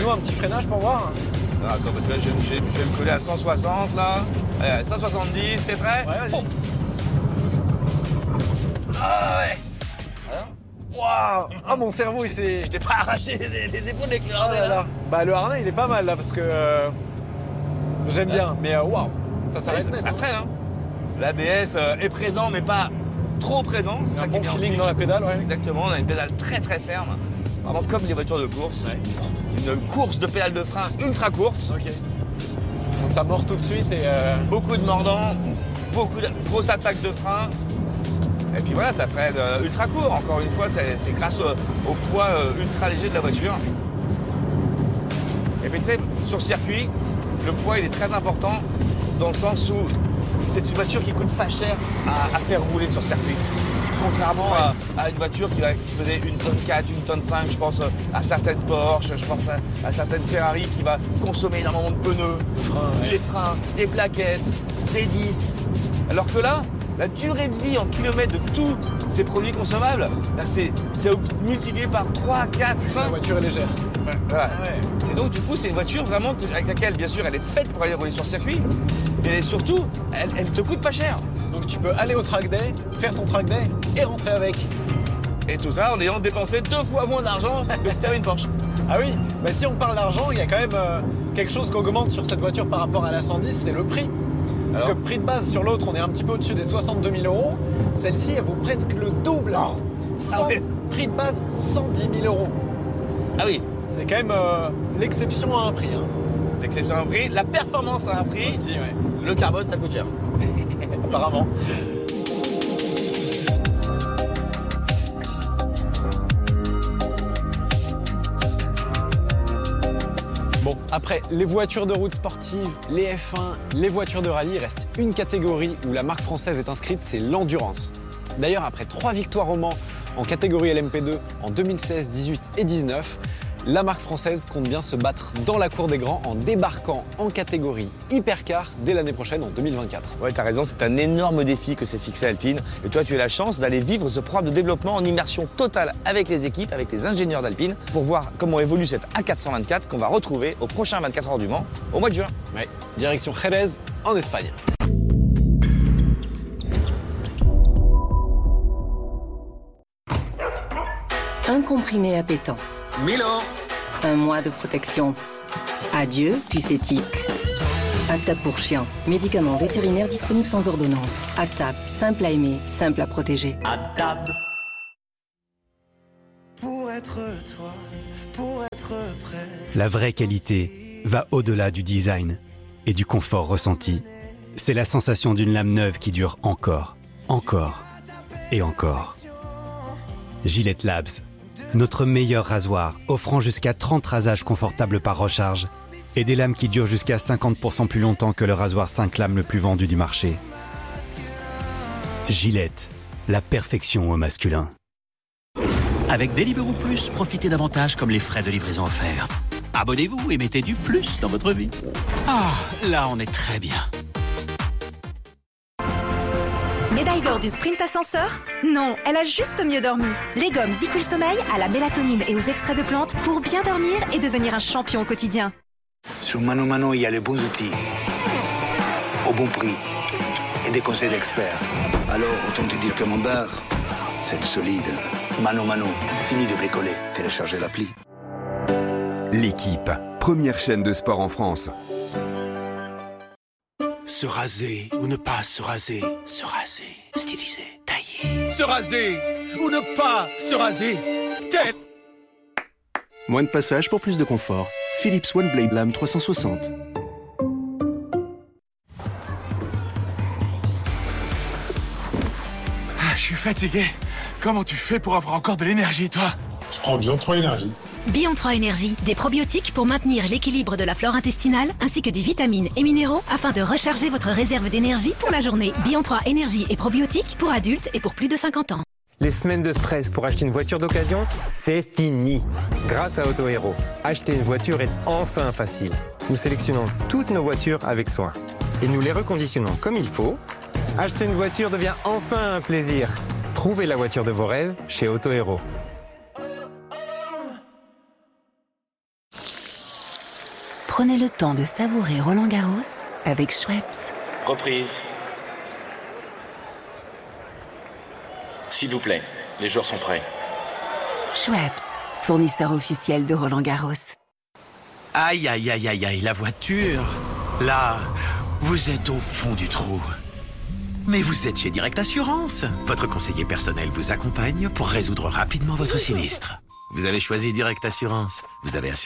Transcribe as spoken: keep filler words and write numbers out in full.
Fais-nous un petit freinage pour voir. Ah, attends, je, vais, je, je, je vais me coller à cent soixante là. Allez, cent soixante-dix, t'es prêt? Ouais, vas-y. Bon. Ah ouais. Alors? Waouh. Ah, mon cerveau, il s'est... Je t'ai pas arraché les, les épaules avec le Ah, harnais là, là. là. Bah, le harnais, il est pas mal là parce que euh, j'aime Ouais. bien. Mais euh, waouh, ça Ouais, s'arrête ça, net. ça hein. freine, hein. L'A B S euh, est présent, mais pas trop présent. C'est Un ça qui bon est bien feeling aussi. dans la pédale, ouais. Exactement, on a une pédale très très ferme. Vraiment comme les voitures de course. Ouais. Une course de pédale de frein ultra courte. Ok. Donc ça mord tout de suite et... Euh... Beaucoup de mordants, beaucoup de grosses attaques de frein. Et puis voilà, ça freine euh, ultra court. Encore une fois, c'est c'est grâce au, au poids euh, ultra léger de la voiture. Et puis tu sais, sur circuit, le poids il est très important dans le sens où c'est une voiture qui coûte pas cher à, à faire rouler sur circuit. Contrairement à, à une voiture qui, va, qui faisait une tonne quatre, une tonne cinq, je pense à certaines Porsche, je pense à, à certaines Ferrari qui va consommer énormément de pneus, De frein, ouais. des freins, des plaquettes, des disques. Alors que là, la durée de vie en kilomètres de tous ces produits consommables, là, c'est c'est multiplié par trois, quatre, La cinq. voiture est légère. Voilà. Ouais. Et donc du coup, c'est une voiture vraiment que- avec laquelle, bien sûr, elle est faite pour aller rouler sur circuit, mais elle est surtout, elle, elle te coûte pas cher. Donc tu peux aller au track day, faire ton track day et rentrer avec. Et tout ça en ayant dépensé deux fois moins d'argent que si t'avais une Porsche. Ah oui, bah si on parle d'argent, il y a quand même euh, quelque chose qui augmente sur cette voiture par rapport à la cent dix, c'est le prix. Parce Alors que prix de base sur l'autre, on est un petit peu au-dessus des soixante-deux mille euros. Celle-ci, elle vaut presque le double. Non. cent Ah ouais. Prix de base, cent dix mille euros. Ah oui, C'est quand même euh, l'exception à un prix. Hein. l'exception à un prix, la performance à un prix, Aussi, ouais. le carbone ça coûte cher. Apparemment. Bon, après les voitures de route sportives, les F un, les voitures de rallye, il reste une catégorie où la marque française est inscrite, c'est l'endurance. D'ailleurs, après trois victoires au Mans en catégorie L M P deux en deux mille seize, dix-huit et dix-neuf, la marque française compte bien se battre dans la cour des grands en débarquant en catégorie hypercar dès l'année prochaine en deux mille vingt-quatre. Ouais, t'as raison, c'est un énorme défi que s'est fixé Alpine. Et toi, tu as la chance d'aller vivre ce programme de développement en immersion totale avec les équipes, avec les ingénieurs d'Alpine, pour voir comment évolue cette A quatre cent vingt-quatre qu'on va retrouver au prochain vingt-quatre heures du Mans, au mois de juin. Ouais. Direction Jerez, en Espagne. Un comprimé appétant. Milan. Un mois de protection. Adieu, puce éthique. Actap pour chien. Médicament vétérinaire disponible sans ordonnance. Actap, simple à aimer, simple à protéger. Adab. Pour être toi, pour être prêt. La vraie qualité va au-delà du design et du confort ressenti. C'est la sensation d'une lame neuve qui dure encore, encore et encore. Gillette Labs, notre meilleur rasoir, offrant jusqu'à trente rasages confortables par recharge et des lames qui durent jusqu'à cinquante pour cent plus longtemps que le rasoir cinq lames le plus vendu du marché. Gillette, la perfection au masculin. Avec Deliveroo Plus, profitez d'avantages comme les frais de livraison offerts. Abonnez-vous et mettez du plus dans votre vie. Ah, là on est très bien. Médaille d'or du sprint ascenseur? Non, elle a juste mieux dormi. Les gommes Zicul Sommeil à la mélatonine et aux extraits de plantes pour bien dormir et devenir un champion au quotidien. Sur Mano Mano, il y a les bons outils, au bon prix et des conseils d'experts. Alors, autant te dire que mon bar, c'est solide. Mano Mano, fini de bricoler. Téléchargez l'appli. L'équipe, première chaîne de sport en France. Se raser ou ne pas se raser. Se raser, styliser, tailler. Se raser ou ne pas se raser. Tête. Moins de passage pour plus de confort. Philips One Blade Lame trois cent soixante. Ah, je suis fatigué. Comment tu fais pour avoir encore de l'énergie, toi? Je prends Bion trois Énergie. Bion trois Énergie, des probiotiques pour maintenir l'équilibre de la flore intestinale ainsi que des vitamines et minéraux afin de recharger votre réserve d'énergie pour la journée. Bion trois Énergie et probiotiques pour adultes et pour plus de cinquante ans. Les semaines de stress pour acheter une voiture d'occasion, c'est fini. Grâce à Auto Hero, acheter une voiture est enfin facile. Nous sélectionnons toutes nos voitures avec soin et nous les reconditionnons comme il faut. Acheter une voiture devient enfin un plaisir. Trouvez la voiture de vos rêves chez Auto Hero. Prenez le temps de savourer Roland Garros avec Schweppes. Reprise. S'il vous plaît, les joueurs sont prêts. Schweppes, fournisseur officiel de Roland Garros. Aïe, aïe, aïe, aïe, aïe, la voiture. Là, vous êtes au fond du trou. Mais vous êtes chez Direct Assurance. Votre conseiller personnel vous accompagne pour résoudre rapidement votre sinistre. Vous avez choisi Direct Assurance. Vous avez assuré ?